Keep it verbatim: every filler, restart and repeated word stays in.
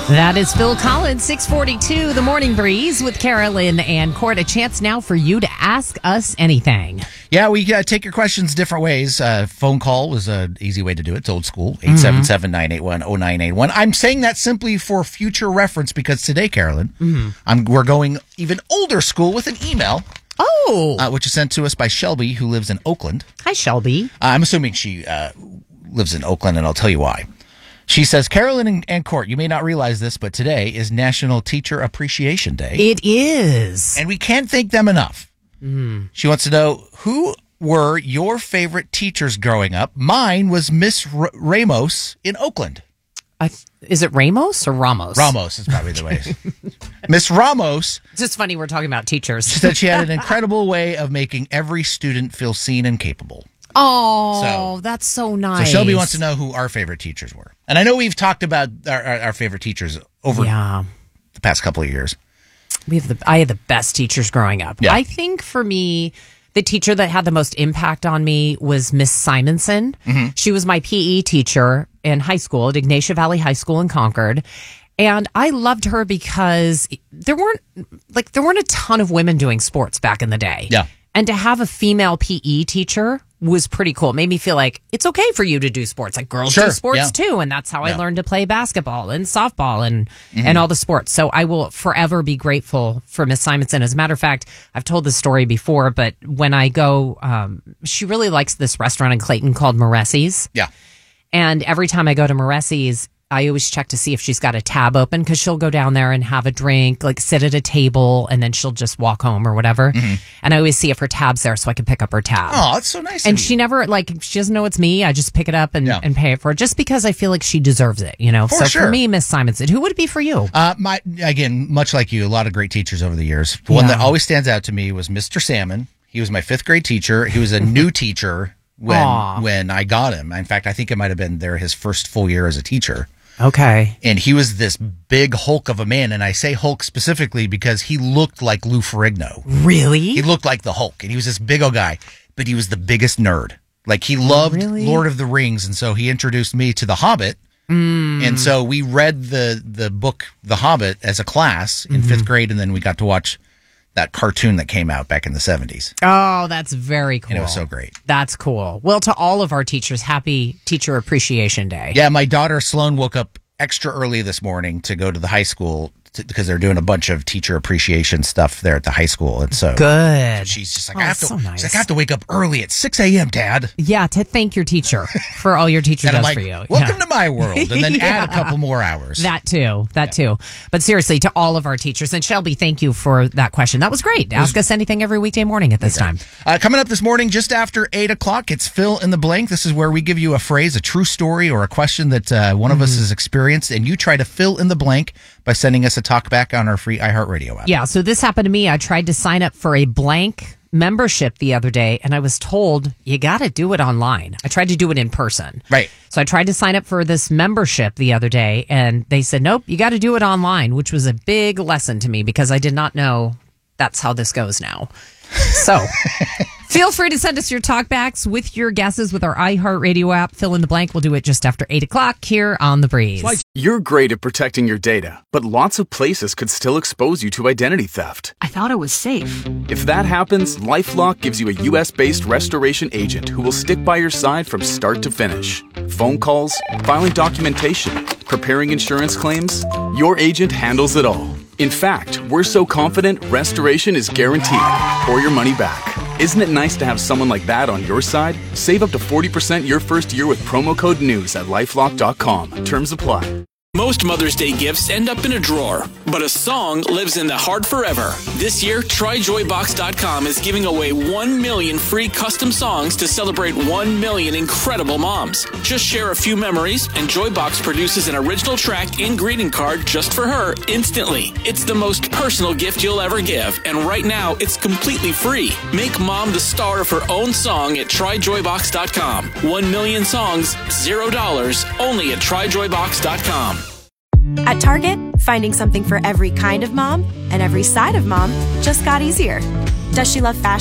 That is Phil Collins, six forty-two, The Morning Breeze with Carolyn and Court. A chance now for you to ask us anything. Yeah, we uh, take your questions different ways. Uh, phone call was an easy way to do it. It's old school, eight seven seven, nine eight one, zero nine eight one. I'm saying that simply for future reference because today, Carolyn, mm-hmm. I'm, we're going even older school with an email. Oh. Uh, which is sent to us by Shelby, who lives in Oakland. Hi, Shelby. Uh, I'm assuming she uh, lives in Oakland, and I'll tell you why. She says, Carolyn and, and Court, you may not realize this, but today is National Teacher Appreciation Day. It is. And we can't thank them enough. Mm. She wants to know, who were your favorite teachers growing up? Mine was Miss R- Ramos in Oakland. I th- is it Ramos or Ramos? Ramos is probably the way. Miss Ramos. It's just funny we're talking about teachers. She said she had an incredible way of making every student feel seen and capable. Oh, so, that's so nice. So Shelby wants to know who our favorite teachers were. And I know we've talked about our, our, our favorite teachers over yeah. the past couple of years. We have the I had the best teachers growing up. Yeah. I think for me, the teacher that had the most impact on me was Miss Simonson. Mm-hmm. She was my P E teacher in high school at Ignatia Valley High School in Concord. And I loved her because there weren't like there weren't a ton of women doing sports back in the day. Yeah. And to have a female P E teacher was pretty cool. It made me feel like it's okay for you to do sports. Like girls sure, do sports yeah. too. And that's how yeah. I learned to play basketball and softball and, mm-hmm. and all the sports. So I will forever be grateful for Miss Simonson. As a matter of fact, I've told this story before, but when I go, um, she really likes this restaurant in Clayton called Moressi's. Yeah. And every time I go to Moressi's, I always check to see if she's got a tab open because she'll go down there and have a drink, like sit at a table, and then she'll just walk home or whatever. Mm-hmm. And I always see if her tab's there so I can pick up her tab. Oh, that's so nice. And she never, like, she doesn't know it's me. I just pick it up and, yeah. and pay it for it just because I feel like she deserves it, you know? For so sure. for me, Miss Simonson, who would it be for you? Uh, my Again, much like you, a lot of great teachers over the years. The one Yeah. that always stands out to me was Mister Salmon. He was my fifth grade teacher. He was a new teacher when Aw. when I got him. In fact, I think it might have been there his first full year as a teacher. Okay. And he was this big hulk of a man. And I say Hulk specifically because he looked like Lou Ferrigno. Really? He looked like the Hulk. And he was this big old guy, but he was the biggest nerd. Like he loved Really? Lord of the Rings. And so he introduced me to The Hobbit. Mm. And so we read the, the book The Hobbit as a class in mm-hmm. fifth grade. And then we got to watch that cartoon that came out back in the seventies. Oh, that's very cool. And it was so great. That's cool. Well, to all of our teachers, happy Teacher Appreciation Day. Yeah, my daughter Sloan woke up extra early this morning to go to the high school to, because they're doing a bunch of teacher appreciation stuff there at the high school. And so good. She's just like, oh, I have to, so nice. she's like, I have to wake up early at six a.m., Dad. Yeah, to thank your teacher for all your teacher and does I'm like, for you. Welcome yeah. to my world. And then yeah. add a couple more hours. That too. That yeah. too. But seriously, to all of our teachers. And Shelby, thank you for that question. That was great. Ask was, us anything every weekday morning at this okay. time. Uh, coming up this morning, just after eight o'clock, it's Fill in the Blank. This is where we give you a phrase, a true story, or a question that uh, one of mm-hmm. us has experienced, and you try to fill in the blank by sending us a talk back on our free iHeartRadio app. Yeah, so this happened to me. I tried to sign up for a blank membership the other day, and I was told you got to do it online. I tried to do it in person. Right. So I tried to sign up for this membership the other day, and they said, nope, you got to do it online, which was a big lesson to me because I did not know that's how this goes now. So feel free to send us your talkbacks with your guesses with our iHeartRadio app. Fill in the blank. We'll do it just after eight o'clock here on The Breeze. You're great at protecting your data, but lots of places could still expose you to identity theft. I thought it was safe. If that happens, LifeLock gives you a U S-based restoration agent who will stick by your side from start to finish. Phone calls, filing documentation, preparing insurance claims, your agent handles it all. In fact, we're so confident restoration is guaranteed or your money back. Isn't it nice to have someone like that on your side? Save up to forty percent your first year with promo code NEWS at lifelock dot com. Terms apply. Most Mother's Day gifts end up in a drawer, but a song lives in the heart forever. This year, Try Joy Box dot com is giving away one million free custom songs to celebrate one million incredible moms. Just share a few memories, and Joybox produces an original track and greeting card just for her instantly. It's the most personal gift you'll ever give, and right now, it's completely free. Make mom the star of her own song at Try Joy Box dot com. One million songs, zero dollars, only at Try Joy Box dot com. At Target, finding something for every kind of mom and every side of mom just got easier. Does she love fashion?